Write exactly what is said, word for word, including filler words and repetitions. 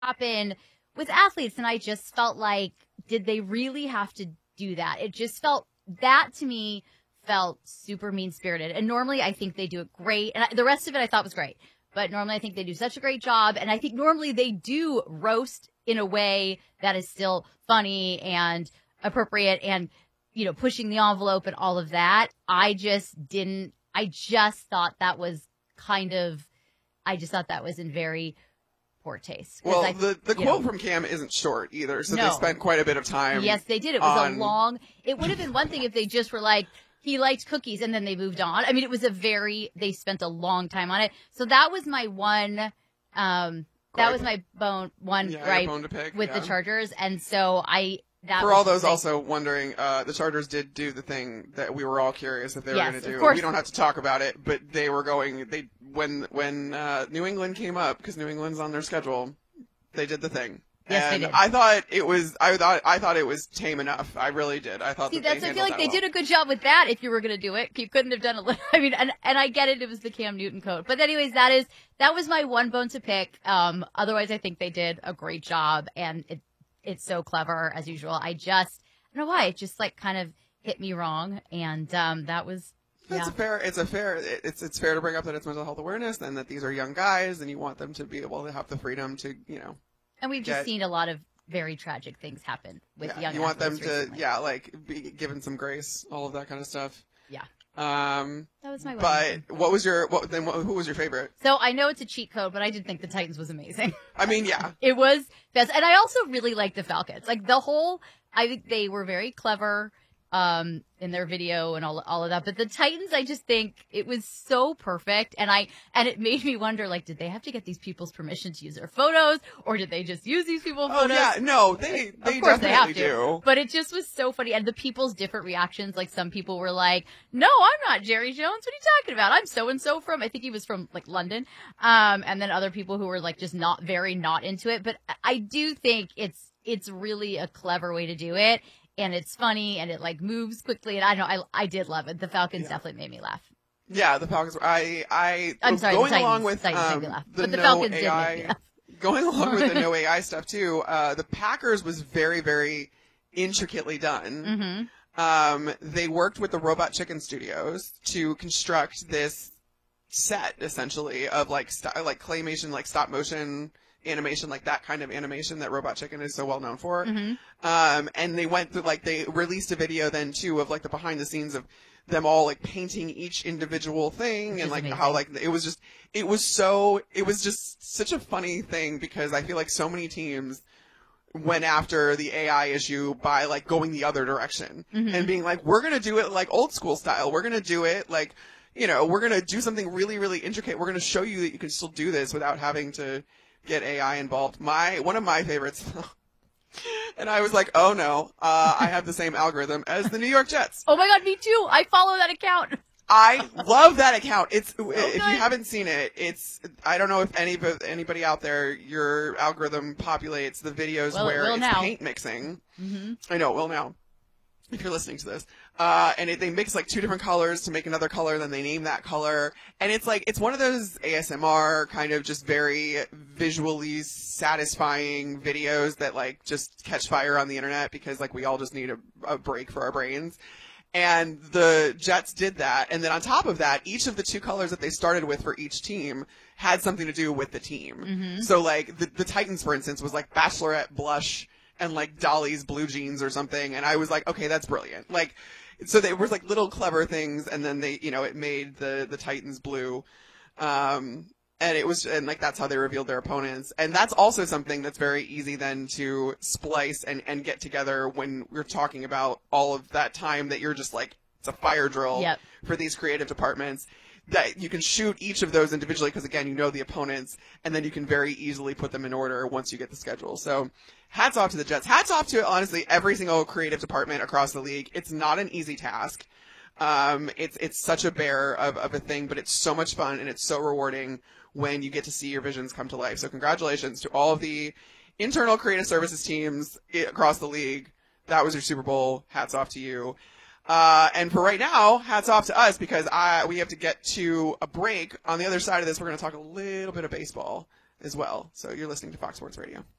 happen with athletes. And I just felt like, did they really have to do that? It just felt, that to me felt super mean-spirited. And normally I think they do it great. And I, the rest of it I thought was great. But normally I think they do such a great job. And I think normally they do roast in a way that is still funny and appropriate and, you know, pushing the envelope and all of that. I just didn't, I just thought that was kind of, I just thought that was in very poor taste. Well, I, the, the quote know, from Cam isn't short either, so no. they spent quite a bit of time. Yes, they did. It was on... a long, it would have been one thing if they just were like, he liked cookies and then they moved on. I mean, it was a very, they spent a long time on it. So that was my one, um, that gripe. was my bone, one yeah, gripe bone to pick, with yeah. the Chargers. And so I, That For all those also wondering, uh, the Chargers did do the thing that we were all curious if they yes, were going to do. Of course. We don't have to talk about it, but they were going, they, when, when, uh, New England came up, because New England's on their schedule, they did the thing. Yes, and they did. I thought it was, I thought, I thought it was tame enough. I really did. I thought See, that that's, they I feel like they well. did a good job with that if you were going to do it. You couldn't have done a little, I mean, and, and I get it. It was the Cam Newton code. But anyways, that is, that was my one bone to pick. Um, otherwise I think they did a great job and it, it's so clever as usual. I just, I don't know why, it just like kind of hit me wrong. And, um, that was, It's yeah. a fair, it's a fair, it's, it's fair to bring up that it's mental health awareness and that these are young guys and you want them to be able to have the freedom to, you know. And we've just get, seen a lot of very tragic things happen with yeah, young you want them to, recently. yeah, like be given some grace, all of that kind of stuff. Yeah. Um, that was my But one. what was your, what, then what, who was your favorite? So I know it's a cheat code, but I did think the Titans was amazing. I mean, yeah. It was best. And I also really liked the Falcons. Like the whole, I think they were very clever, um, in their video and all, all of that. But the Titans, I just think it was so perfect. And I, and it made me wonder, like, did they have to get these people's permission to use their photos or did they just use these people's Oh, photos? yeah. No, they, they of course definitely they have to. do. But it just was so funny. And the people's different reactions, like some people were like, no, I'm not Jerry Jones. What are you talking about? I'm so-and-so from, I think he was from like London. Um, and then other people who were like just not very not into it. But I do think it's, it's really a clever way to do it. And it's funny and it like moves quickly. And I don't know, I, I did love it. The Falcons Yeah. definitely made me laugh. Yeah, the Falcons. I, I, I'm sorry, going the Titans, along with Titans made um, me laugh. the But the no Falcons did A I, make me laugh. going along with the no A I stuff too. Uh, the Packers was very, very intricately done. Mm-hmm. Um, they worked with the Robot Chicken Studios to construct this set essentially of like st- like claymation, like stop motion animation, like that kind of animation that Robot Chicken is so well known for. Mm-hmm. Um, and they went through, like, they released a video then too of like the behind the scenes of them all like painting each individual thing. Which and is like amazing. how like it was just, it was so, it was just such a funny thing because I feel like so many teams went after the A I issue by like going the other direction Mm-hmm. and being like, we're going to do it like old school style. We're going to do it like, you know, we're going to do something really, really intricate. We're going to show you that you can still do this without having to get A I involved. My, one of my favorites, and I was like, oh no, uh, I have the same algorithm as the New York Jets. Oh my God, me too. I follow that account. I love that account. It's, if Okay. you haven't seen it, it's, I don't know if any, anybody out there, your algorithm populates the videos Well, it where will it's now. paint mixing. Mm-hmm. I know, it will now. If you're listening to this. Uh, and it, they mix like two different colors to make another color, then they name that color. And it's like, it's one of those A S M R kind of just very visually satisfying videos that like just catch fire on the internet because like we all just need a, a break for our brains. And the Jets did that. And then on top of that, each of the two colors that they started with for each team had something to do with the team. Mm-hmm. So like the, the Titans, for instance, was like Bachelorette blush and like Dolly's blue jeans or something. And I was like, okay, that's brilliant. Like, so there was like little clever things. And then they, you know, it made the, the Titans blue. Um, and it was, and like, that's how they revealed their opponents. And that's also something that's very easy then to splice and, and get together when we're talking about all of that time that you're just like, it's a fire drill Yep. for these creative departments. That you can shoot each of those individually because, again, you know the opponents, and then you can very easily put them in order once you get the schedule. So hats off to the Jets. Hats off to, honestly, every single creative department across the league. It's not an easy task. Um, it's it's such a bear of, of a thing, but it's so much fun, and it's so rewarding when you get to see your visions come to life. So congratulations to all of the internal creative services teams i- across the league. That was your Super Bowl. Hats off to you. Uh, and for right now, hats off to us because I, we have to get to a break. On the other side of this, we're going to talk a little bit of baseball. as well. So you're listening to Fox Sports Radio.